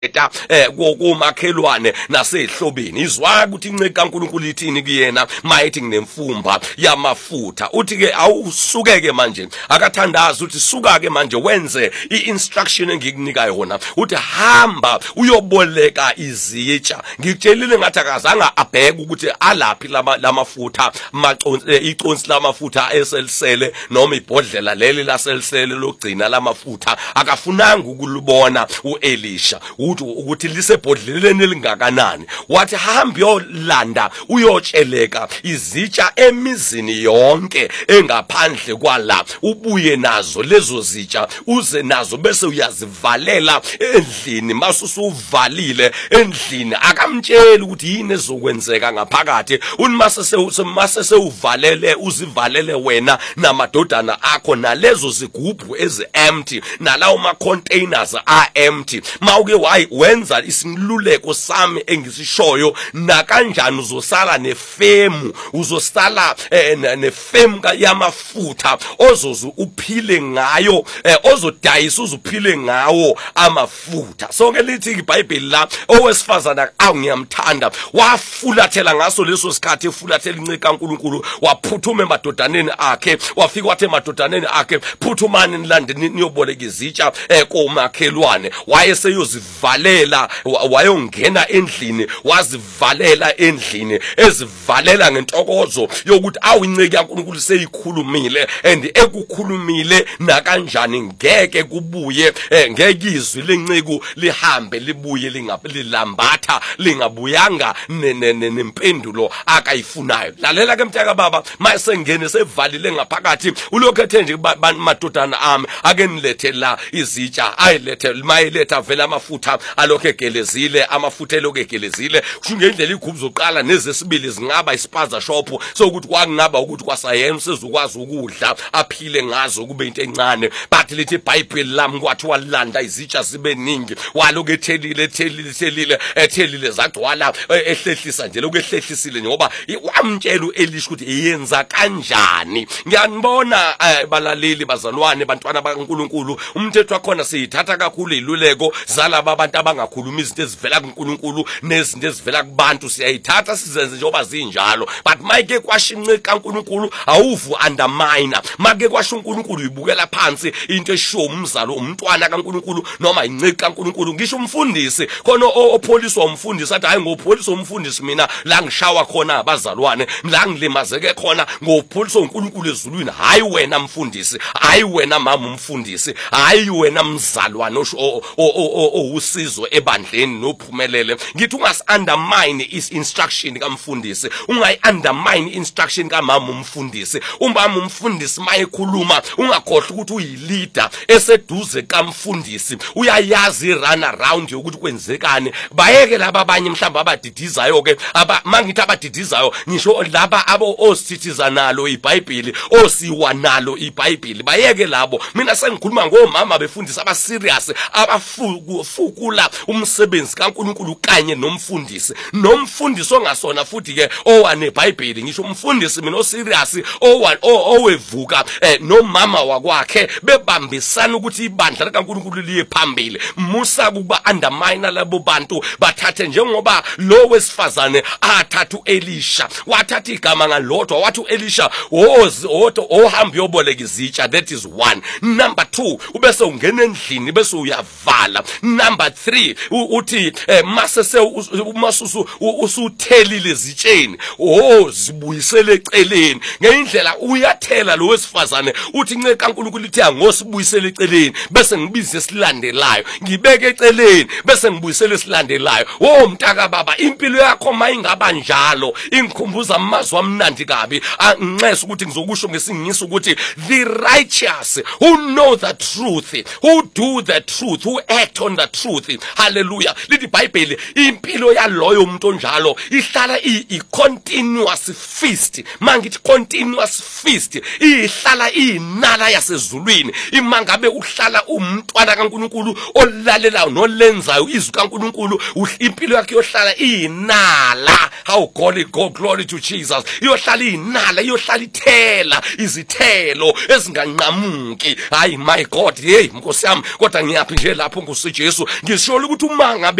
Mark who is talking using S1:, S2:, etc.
S1: komakhelwane nasehlobeni izwa ukuthi inceke kaNkulunkulu ithini kuyena mayithi nginemfumba yamafutha uthi ke awusuke ke manje akathandaza uthi suka ke manje wenze iinstruction engikunika yona uthi hamba uyoboleka izitsha ngikutshelile ngathi akazange abheke ukuthi alaphi lamafutha iconsi lamafutha eselisele noma ibhodlela leli laselisele lokugcina lamafutha akafunanga ukulibona uElisha ukuthi lisebhodleleni elingakanani wathi hamba yolanda uyotsheleka izitsha emizini yonke engaphandle kwala ubuye nazo lezo zitsha uze nazo bese uyazivalela endlini masusuvalile endlini akamtsheli ukuthi yini ezokwenzeka ngaphakathi unimase sewuvalele uzivalele wena namadodana akho nalezo zigubhu ezi-empty nalawo ma-containers are-empty mawuke wenza isinluleko sami engisishoyo nakanjani uzosala nefemu uzosala nefemu yamafutha ozoze uphile ngayo ozodayisa uzuphile ngawo amafutha so ke lithi iBhayibheli la owesifazana ngiyamthanda wafulathela ngaso leso sikhathi efulathela inceke kaNkulunkulu waphuthuma emadodaneni akhe wafika wathi emadodaneni akhe phuthumani nilandeni niyoboleka izitsha komakhelwane wayeseyozivalela wayongena endlini wazivalela endlini ezivalela ngentokozo yokuthi inceke kaNkulunkulu seyikhulumile and ekukhulumile nakanjani ngeke kubuye ngeke izwi lenceke lihambe libuye lingalambatha lingabuyanga nempendulo akayifunayo lalela ke mtaka baba mayesengene sevalile ngaphakathi ulokho ethe nje madodana ami ake nilethe la izitsha ayilethe mayiletha vela amafutha alokho egelezile amafutha elokho egelezile kusho ngendlela igubhu zoqala nezesibili zingaba ispaza shop sokuthi kwangaba ukuthi kwasayenza sezukwazi ukudla aphile ngazo kube into encane but lithi iBhayibheli lami kwathi walanda izitsha zibe ningi walokho ethelile zagcwala ehlehlisa nje lokho ehlehlisile ngoba wamtshela uElisha ukuthi yenza kanjani ngiyanibona balaleli bazalwane bantwana bakaNkulunkulu umthetho wakhona siyithatha kakhulu iluleko zalabo abantu abangakhuluma izinto ezivela kuNkulunkulu nezinto ezivela kubantu siyayithatha sizenze njengoba zinjalo but mayike kwashinceke kaNkulunkulu awuvu undermine make kwasho uNkulunkulu uyibukela phansi into eshiwo umzalo umntwana kaNkulunkulu noma inceke kaNkulunkulu ngisho umfundisi khona opholiswa umfundisi athi hayi ngopholiswa umfundisi mina la ngishawa khona abazalwane la ngilimazeke khona ngopholiswa uNkulunkulu ezulwini hayi wena mfundisi hayi wena mama umfundisi hayi wena mzalwane usizo ebandleni nophumelele ngithi ungas undermine is instruction kamfundisi ungayi undermine instruction kamama umfundisi umama umfundisi mayekhuluma ungakhohle ukuthi uyileader eseduze kamfundisi uyayazi run around ukuthi kwenzekani bayeke laba abanye mhlamba abadidizayo ke mangithi abadidizayo ngisho laba abo osithiza nalo iBhayibheli osiwa nalo iBhayibheli bayeke labo mina sengikhuluma ngomama befundisa aba serious abafukula umsebenzi kaNkulunkulu kanye nomfundisi ongasona futhi ke owane iBhayibheli ngisho umfundisi mina oserious owevuka nomama wakwakhe bebambisana ukuthi ibandla likaNkulunkulu liye phambili musa kuba undermine labo bantu bathathe njengoba lo wesifazane athatha uElisha wathatha igama ngalodwa wathi uElisha ohamba yoboleka izitsha that is 1 number 2 ubese ungena endlini bese uyavala number 3 uthi masusu usuthelile izitsheni zibuyisele eceleni ngendlela uyathela lo wesifazane uthi inceke kaNkulunkulu lithi angosibuyisele eceleni bese ngibize esilandelayo ngibeke eceleni bese ngibuyisele esilandelayo mtaka baba impilo yakho mayingaba njalo ingikhumbuza amazwi amnandi kabi anginxesa ukuthi ngizokusho ngesingisi ukuthi the righteous who know the truth who do the truth who act on the truth hallelujah lithi iBhayibheli impilo yaloyo umuntu onjalo ihlala i-continuous feast mangithi continuous feast ihlala inala yasezulwini imangabe uhlala umntwana kaNkulunkulu olalelayo nolenzayo izwi kaNkulunkulu impilo yakhe yohlala inala how glory to Jesus yohlala inala yohlala ithela izithelo ezinganqamuki hayi my God hey Nkosi yami kodwa ngiyaphi nje lapho nguSijesu ngisho ukuthi uma ngabe